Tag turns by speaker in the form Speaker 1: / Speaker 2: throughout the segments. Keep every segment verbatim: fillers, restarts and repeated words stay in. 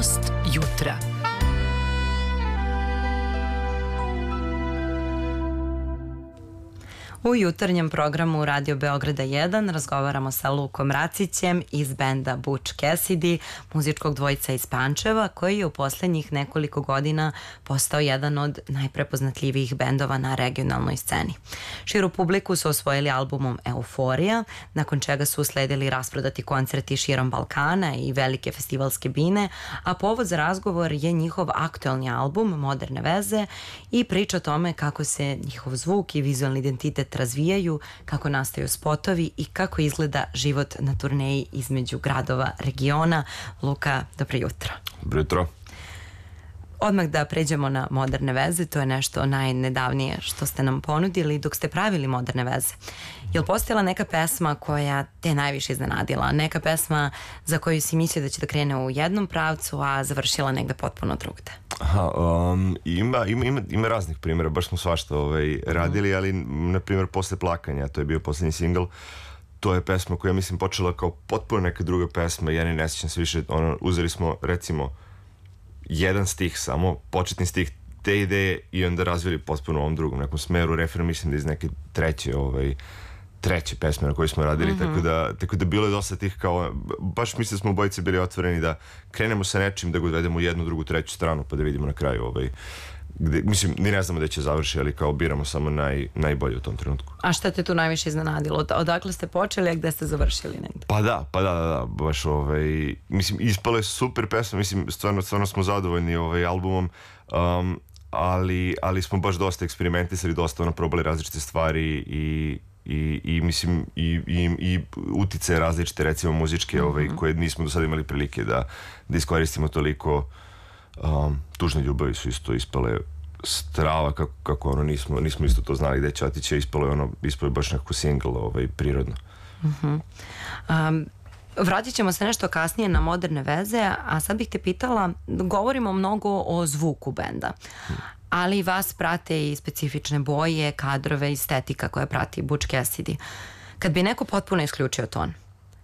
Speaker 1: Gost jutra. U jutarnjem programu Radio Beograda jedan razgovaramo sa Lukom Racićem iz benda Butch Cassidy, muzičkog dvojca iz Pančeva, koji je u poslednjih nekoliko godina postao jedan od najprepoznatljivijih bendova na regionalnoj sceni. Širu publiku su osvojili albumom Euforija, nakon čega su usledili rasprodati koncerti širom Balkana i velike festivalske bine, a povod za razgovor je njihov aktuelni album Moderne veze i priča o tome kako se njihov zvuk i vizualni identitet razvijaju, kako nastaju spotovi i kako izgleda život na turneji između gradova regiona. Luka, dobro jutro.
Speaker 2: Dobro jutro.
Speaker 1: Odmah da pređemo na Moderne veze, to je nešto najnedavnije što ste nam ponudili dok ste pravili Moderne veze. Je li postojala neka pesma koja te najviše iznenadila? Neka pesma za koju si mislio da će da krene u jednom pravcu, a završila negde potpuno drugde?
Speaker 2: Aha, um, ima, ima, ima, ima raznih primjera, baš smo svašta ovaj, radili, ali na primjer Posle plakanja, to je bio poslednji singl, to je pesma koja mislim počela kao potpuno neka druga pesma, ja ne sjećam se više, ono, uzeli smo recimo jedan stih samo, početni stih te ideje i onda razvili potpuno u ovom drugom nekom smeru, refren mislim da iz neke treće ovaj, treće pesme na kojoj smo radili, mm-hmm. tako, da, tako da bilo je dosta tih kao, baš mislim da smo obojice bili otvoreni da krenemo sa nečim, da ga odvedemo u jednu, drugu, treću stranu pa da vidimo na kraju ovaj, gde, mislim, ni ne znamo da će završi, ali kao biramo samo naj, najbolje u tom trenutku.
Speaker 1: A šta te tu najviše iznenadilo? Odakle ste počeli, a gde ste završili negde?
Speaker 2: Pa da, pa da, da, da baš ovaj, mislim, ispalo je super pesma, mislim, stvarno, stvarno smo zadovoljni ovaj albumom, um, ali, ali smo baš dosta eksperimentisali, dosta ono probali različite stvari i I, i mislim i, i, i utice različite recimo muzičke mm-hmm. ovaj, koje nismo do sada imali prilike da, da iskoristimo toliko. um, Tužne ljubavi su isto ispale strava kako, kako ono nismo, nismo isto to znali gde će otići, ispalo je ono ispalo je baš nekako single ovaj, prirodno.
Speaker 1: Mm-hmm. um, Vratit ćemo se nešto kasnije na Moderne veze, a sad bih te pitala, govorimo mnogo o zvuku benda, ali vas prate i specifične boje, kadrove, estetika koja prati Butch Cassidy. Kad bi neko potpuno isključio ton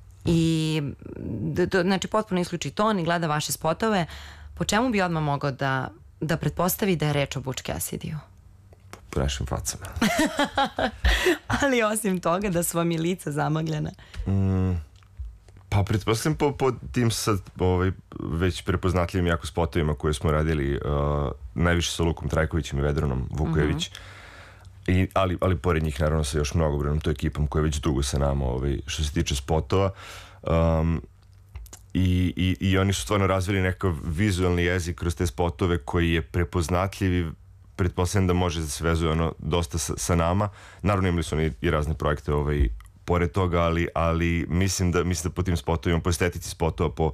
Speaker 1: i d- znači potpuno isključi ton i gleda vaše spotove, po čemu bi odmah mogao da, da pretpostavi da je reč o Butch Cassidyu?
Speaker 2: Po našim facama.
Speaker 1: Ali osim toga da su vam i lica zamagljena.
Speaker 2: Mm. Pa pretpostavljam po, po tim sad ovaj, već prepoznatljivim jako spotovima koje smo radili uh, najviše sa Lukom Trajkovićem i Vedranom Vukojević, mm-hmm. I, ali, ali pored njih naravno sa još mnogobranom to ekipom koja je već dugo sa nama ovaj, što se tiče spotova, um, i, i, i oni su stvarno razvili nekakav vizualni jezik kroz te spotove koji je prepoznatljiv i pretpostavljam da može da se vezuje ono dosta sa, sa nama. Naravno imali su oni i razne projekte ovaj, pored toga, ali, ali mislim da mislim da po tim spotovima, po estetici spotova, po,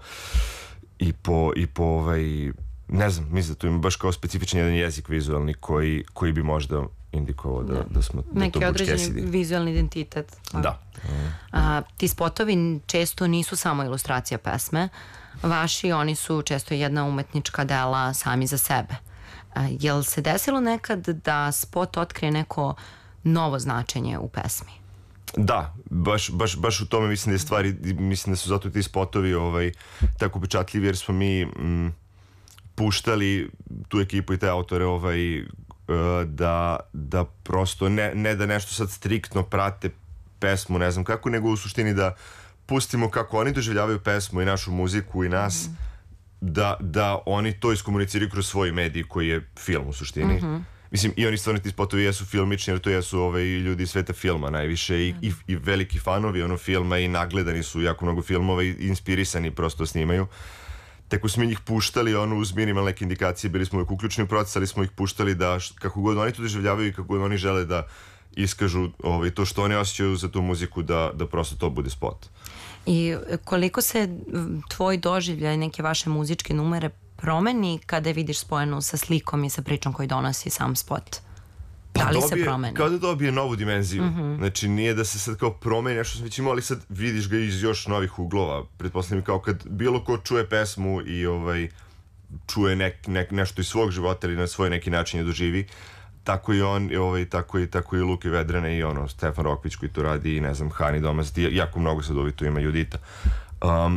Speaker 2: i po, i po ovaj, ne znam, mislim da tu ima baš kao specifičan jedan jezik vizualni koji, koji bi možda indikovao da, da smo da
Speaker 1: neki
Speaker 2: to
Speaker 1: određeni
Speaker 2: Butch Cassidy.
Speaker 1: Vizualni identitet.
Speaker 2: Da.
Speaker 1: A, ti spotovi često nisu samo ilustracija pesme. Vaši, oni su često jedna umetnička dela sami za sebe. A, jel se desilo nekad da spot otkrije neko novo značenje u pesmi?
Speaker 2: Da, baš, baš, baš u tome mislim da je stvari, mislim da su zato ti spotovi ovaj, tako upečatljivi jer smo mi m, puštali tu ekipu i te autore ovaj, uh, da, da prosto ne, ne da nešto sad striktno prate pesmu, ne znam kako, nego u suštini da pustimo kako oni doživljavaju pesmu i našu muziku i nas, mm-hmm. da, da oni to iskomuniciraju kroz svoj medij koji je film u suštini. Mm-hmm. Mislim, i oni stvarno ti spotovi jesu filmični, jer to jesu ovaj, ljudi sveta filma najviše i, i, i veliki fanovi ono filma i nagledani su jako mnogo filmova i inspirisani prosto snimaju. Tako smo njih puštali ono, uz minimalne neke indikacije, bili smo uvijek uključeni u proces, ali smo ih puštali da kako god oni to doživljavaju i kako god oni žele da iskažu ovaj, to što oni osjećaju za tu muziku, da, da prosto to bude spot.
Speaker 1: I koliko se tvoj doživljaj, neke vaše muzičke numere promeni kada je vidiš spojenu sa slikom i sa pričom koju donosi sam spot?
Speaker 2: Pa
Speaker 1: da li
Speaker 2: dobije,
Speaker 1: se promeni?
Speaker 2: Kao da dobije novu dimenziju.
Speaker 1: Mm-hmm.
Speaker 2: Znači nije da se sad kao promeni nešto smo već imali, ali sad vidiš ga iz još novih uglova. Pretpostavljam kao kad bilo ko čuje pesmu i ovaj, čuje nek, nek, nešto iz svog života ili na svoj neki način je doživi, tako i on, ovaj, tako i, tako i Luke Vedrane i ono, Stefan Rokvić koji to radi i ne znam, Hani Domaz, jako mnogo sad ovih tu ima Judita. Um,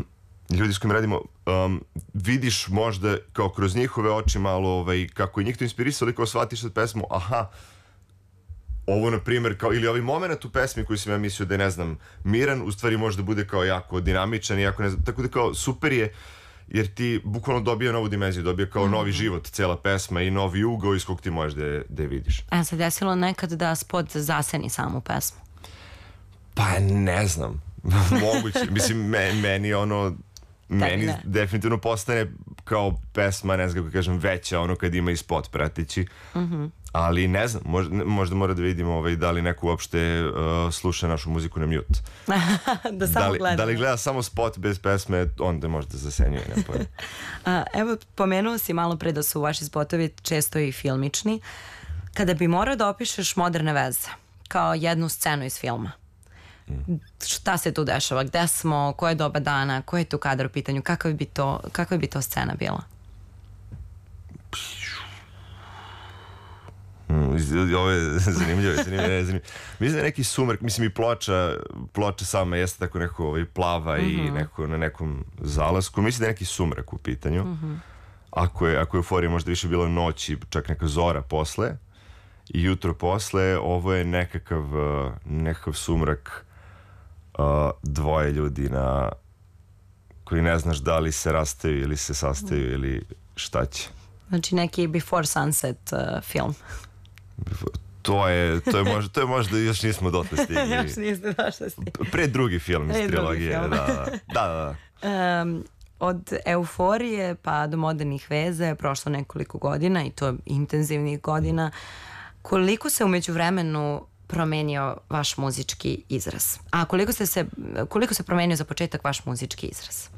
Speaker 2: ljudi s kojim radimo, um, vidiš možda kao kroz njihove oči malo ovaj, kako je njih to inspirisalo i kao shvatiš sad pesmu, aha, ovo na primjer, kao, ili ovaj moment u pesmi koji sam ja mislio da je, ne znam, miran, u stvari možda bude kao jako dinamičan i jako, ne znam, tako da kao super je, jer ti bukvalno dobija novu dimenziju, dobija kao mm-hmm. novi život cijela pesma i novi ugao iz kog ti možeš da je, da je vidiš.
Speaker 1: A se desilo nekad da spot zaseni samu pesmu?
Speaker 2: Pa ne znam, moguće, mislim, me, meni ono, meni
Speaker 1: ne.
Speaker 2: definitivno postane kao pesma, ne znam kako kažem, veća ono kad ima i spot pratići, mm-hmm. ali ne znam, možda, možda mora da vidimo ovaj, da li neko uopšte uh, sluša našu muziku na mute.
Speaker 1: Da samo
Speaker 2: da li,
Speaker 1: gleda.
Speaker 2: Da li gleda samo spot bez pesme, onda možda zasenjuje.
Speaker 1: A, evo, pomenuo si malo pre da su vaši spotovi često i filmični. Kada bi morao da opišeš Moderne veze kao jednu scenu iz filma, mm. šta se tu dešava, gde smo, koje je doba dana, koji je tu kadar u pitanju, kakva bi to, kakva bi to scena bila?
Speaker 2: Hmm, ovo je zanimljivo, zanimljivo, ne, zanimljivo. Mislim da je neki sumrak, mislim i ploča, ploča sama jeste tako neko ovaj, plava mm-hmm. i neko, na nekom zalasku. Mislim da je neki sumrak u pitanju. Mm-hmm. Ako je, ako je euforija možda više bila noć i čak neka zora posle i jutro posle, ovo je nekakav, nekakav sumrak uh, dvoje ljudi na koji ne znaš da li se rastaju ili se sastaju mm. ili šta će.
Speaker 1: Znači neki Before Sunset uh, film.
Speaker 2: To je, to je možda, to je možda još nismo dotle stigli.
Speaker 1: Još niste došli stigli.
Speaker 2: Pre drugi film iz trilogije. Da, da, da. da.
Speaker 1: Um, od euforije pa do modernih veza je prošlo nekoliko godina i to intenzivnih godina. Koliko se umeđu vremenu promenio vaš muzički izraz? A koliko, ste se, koliko se promenio za početak vaš muzički izraz?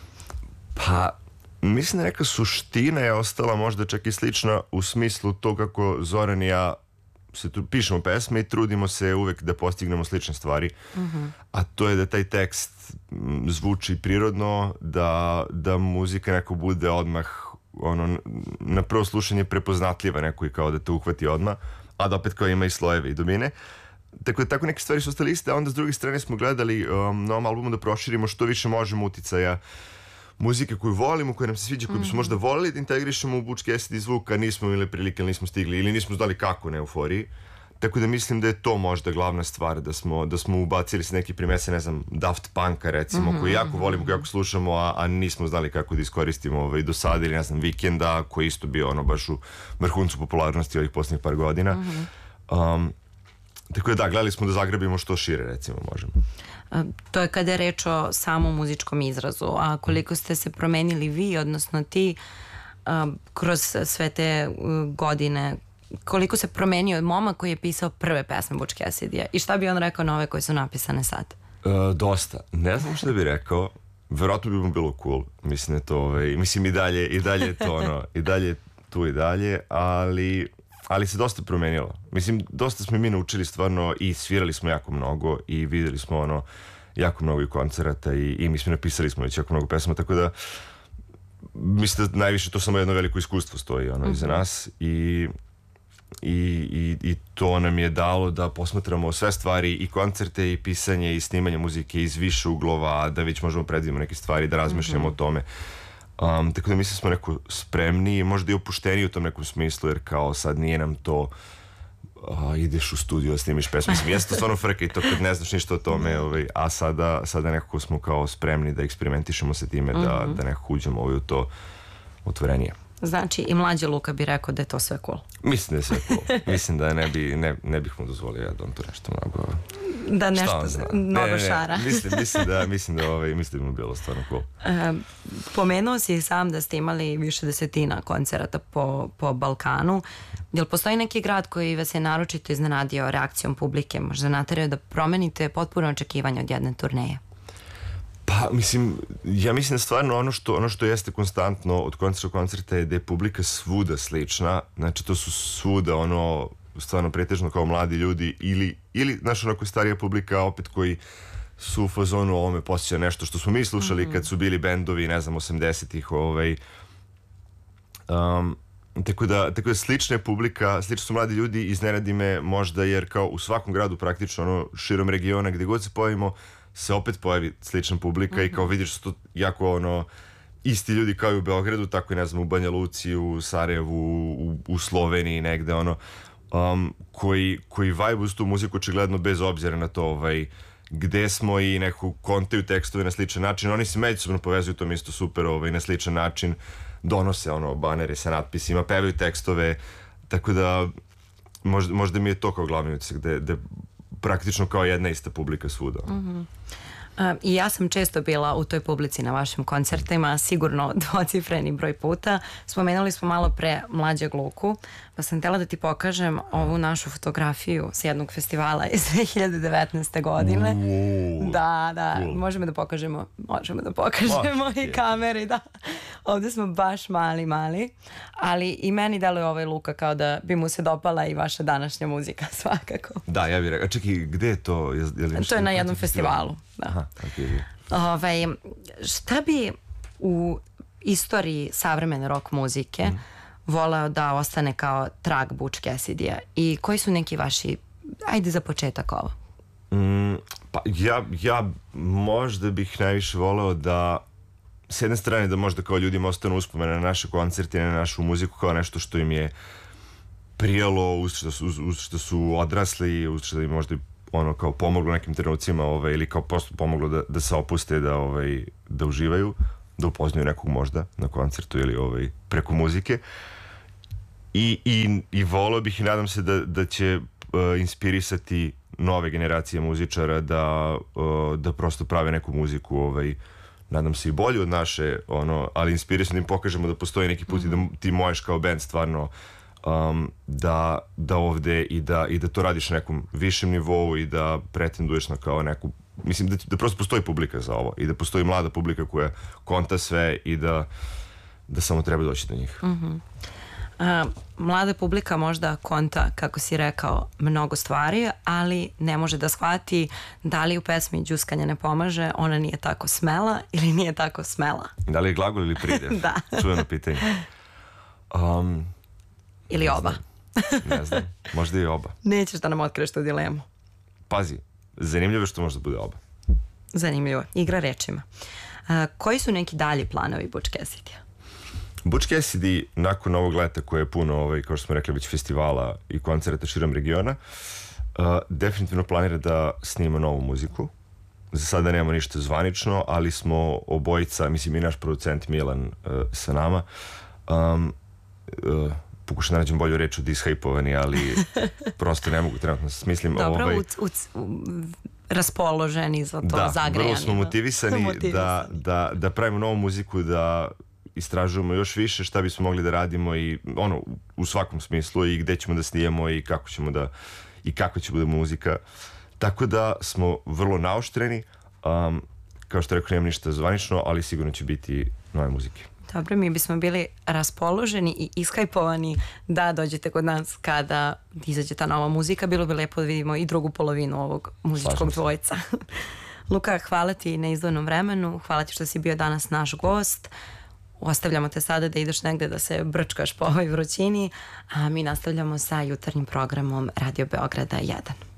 Speaker 2: Pa, mislim da neka suština je ostala možda čak i slična u smislu to kako Zoran i ja se tu pišemo pesme i trudimo se uvek da postignemo slične stvari, mm-hmm. a to je da taj tekst zvuči prirodno, da, da muzika neko bude odmah ono, na prvo slušanje prepoznatljiva neko i kao da te uhvati odmah, a da opet kao ima i slojeve i dubine. Tako da tako neke stvari su ostale iste, a onda s druge strane smo gledali um, na ovom albumu da proširimo što više možemo uticaja muzike koju volimo, koja nam se sviđa, koju bismo mm-hmm. možda volili da integrišemo u Butch Cassidy zvuk, a nismo imali prilike, nismo stigli ili nismo znali kako na euforiji. Tako da mislim da je to možda glavna stvar, da smo, da smo ubacili se neki primese, ne znam, Daft Punka recimo, mm-hmm. koji jako volimo, koji jako slušamo, a, a nismo znali kako da iskoristimo ovaj, do sada, ili ne znam, Weekenda, koji isto bio ono baš u vrhuncu popularnosti ovih posljednjih par godina. Mm-hmm. Um, tako da da, gledali smo da zagrabimo što šire, recimo, možemo.
Speaker 1: To je kada je reč o samom muzičkom izrazu, a koliko ste se promenili vi, odnosno ti, um, kroz sve te uh, godine, koliko se promenio momak koji je pisao prve pesme Butch Cassidy i šta bi on rekao na ove koje su napisane sad?
Speaker 2: Uh, dosta. Ne znam što bi rekao. Verovatno bi mu bilo cool. Mislim da to, ovaj, mislim i dalje, i dalje je to ono, i dalje tu i dalje, ali, ali se dosta promenilo. Mislim, dosta smo mi naučili stvarno i svirali smo jako mnogo i vidjeli smo ono, jako mnogo i koncerata i, i mi smo napisali smo već jako mnogo pesama, tako da mislim da najviše to samo jedno veliko iskustvo stoji ono, mm-hmm. iza nas i I, i, i to nam je dalo da posmatramo sve stvari i koncerte i pisanje i snimanje muzike iz više uglova, da već možemo predvidimo neke stvari, da razmišljamo mm-hmm. o tome. Um, tako da mislim smo neko spremniji, možda i opušteniji u tom nekom smislu, jer kao sad nije nam to uh, ideš u studio, snimiš pesmu. Mislim, jeste to stvarno frka i to kad ne znaš ništa o tome, ovaj, a sada, sada nekako smo kao spremni da eksperimentišemo sa time, mm-hmm. da, da nekako uđemo ovaj, u to otvorenije.
Speaker 1: Znači i mlađi Luka bi rekao da je to sve cool.
Speaker 2: Mislim da je sve cool. Mislim da ne, bi, ne, ne bih mu dozvolio ja da on to nešto mnogo...
Speaker 1: Da nešto mnogo ne, ne, ne. šara.
Speaker 2: Mislim, mislim da, mislim da, ovaj, mislim da bi mu bilo stvarno cool.
Speaker 1: E, pomenuo si sam da ste imali više desetina koncerata po, po Balkanu. Jel postoji neki grad koji vas je naročito iznenadio reakcijom publike? Možda naterao da promenite potpuno očekivanje od jedne turneje?
Speaker 2: Pa, mislim, ja mislim da stvarno ono što, ono što jeste konstantno od koncerta do koncerta je da je publika svuda slična. Znači, to su svuda ono, stvarno pretežno kao mladi ljudi ili, ili znaš, onako starija publika opet koji su u fazonu ovome posjeća nešto što smo mi slušali mm-hmm. kad su bili bendovi, ne znam, osamdesetih, ovaj... Um, tako da, tako da slična je publika, slično su mladi ljudi, iznenadi me možda jer kao u svakom gradu praktično ono, širom regiona gdje god se pojavimo, se opet pojavi slična publika mm-hmm. i kao vidiš su to jako ono isti ljudi kao i u Beogradu, tako i ne znam u Banja Luci, u Sarajevu, u, u Sloveniji negde ono um, koji, koji vibe uz tu muziku očigledno bez obzira na to ovaj, gde smo i nekako kontaju tekstove na sličan način, oni se međusobno povezuju to isto super ovaj, na sličan način, donose ono banere sa natpisima, pevaju tekstove, tako da možda, možda mi je to kao glavni utisak, gde, gde praktično kao jedna ista publika svuda.
Speaker 1: Mm-hmm. Um, I ja sam često bila u toj publici na vašim koncertima, sigurno dvocifreni broj puta. Spomenuli smo malo pre Mlađeg Luku, pa sam htjela da ti pokažem ovu našu fotografiju s jednog festivala iz dve hiljade devetnaeste. godine.
Speaker 2: Uuu,
Speaker 1: da, da,
Speaker 2: cool.
Speaker 1: možemo da pokažemo, možemo da pokažemo
Speaker 2: Baš,
Speaker 1: i
Speaker 2: je.
Speaker 1: kameri, da. Ovdje smo baš mali, mali, ali i meni deluje ovaj Luka kao da bi mu se dopala i vaša današnja muzika, svakako.
Speaker 2: Da, ja bih rekao, čekaj, gde je to? Je, je li
Speaker 1: To je na jednom festivalu. Da.
Speaker 2: Aha, okay.
Speaker 1: Ovaj, šta bi u istoriji savremene rock muzike mm. voleo da ostane kao trag Butch Cassidy-a i koji su neki vaši, ajde za početak ovo?
Speaker 2: Mm, pa ja, ja možda bih najviše voleo da s jedne strane da možda kao ljudima ostanu uspomene na naše koncerte, na našu muziku kao nešto što im je prijelo, uz što su, uz što su odrasli, uz što im možda ono kao pomoglo nekim trenucima ovaj, ili kao prosto pomoglo da, da se opuste, da, ovaj, da uživaju, da upoznaju nekog možda na koncertu ili ovaj, preko muzike. I, i, i voleo bih i nadam se da, da će uh, inspirisati nove generacije muzičara da, uh, da prosto prave neku muziku ovaj, nadam se i bolju od naše, ono, ali inspirisano da im pokažemo da postoji neki put mm-hmm. i da ti možeš kao band stvarno Um, da, da ovde i da, i da to radiš na nekom višem nivou i da pretenduješ na kao neku, mislim da, da prosto postoji publika za ovo i da postoji mlada publika koja konta sve i da, da samo treba doći do njih.
Speaker 1: Mm-hmm. Uh, mlada publika možda konta, kako si rekao, mnogo stvari, ali ne može da shvati da li u pesmi Đuskanja ne pomaže, ona nije tako smela ili nije tako smela.
Speaker 2: Da li je glagol ili pridev?
Speaker 1: Da.
Speaker 2: Čuveno pitanje. Um,
Speaker 1: Ili
Speaker 2: ne
Speaker 1: oba.
Speaker 2: Znam, ne znam, možda i oba.
Speaker 1: Nećeš da nam otkriješ tu dilemu.
Speaker 2: Pazi, zanimljivo je što možda bude oba.
Speaker 1: Zanimljivo, igra rečima. Uh, koji su neki dalji planovi Butch Cassidy-a?
Speaker 2: Butch Cassidy nakon ovog leta koje je puno, ovaj, kao što smo rekli, već festivala i koncerta širom regiona, uh, definitivno planira da snima novu muziku. Za sada nemamo ništa zvanično, ali smo obojica, mislim i naš producent Milan uh, sa nama, um, uh, pokušam da nađem bolju reč od ishajpovani, ali prosto ne mogu trenutno smislim.
Speaker 1: Dobro,
Speaker 2: ovaj,
Speaker 1: u, u, u, raspoloženi za to,
Speaker 2: da,
Speaker 1: zagrejani.
Speaker 2: Da, vrlo smo motivisani,
Speaker 1: motivisani.
Speaker 2: Da, da, da pravimo novu muziku, da istražujemo još više šta bismo mogli da radimo i ono, u svakom smislu i gde ćemo da snijemo i kako ćemo da, i kako će bude muzika. Tako da smo vrlo naoštreni, um, kao što rekao, nemam ništa zvanično, ali sigurno će biti nove muzike.
Speaker 1: Dobro, mi bismo bili raspoloženi i ishajpovani da dođete kod nas kada izađe ta nova muzika. Bilo bi lepo da vidimo i drugu polovinu ovog muzičkog dvojca. Luka, hvala ti na izdvojenom vremenu, hvala ti što si bio danas naš gost. Ostavljamo te sada da ideš negde da se brčkaš po ovoj vrućini, a mi nastavljamo sa jutarnjim programom Radio Beograda jedan.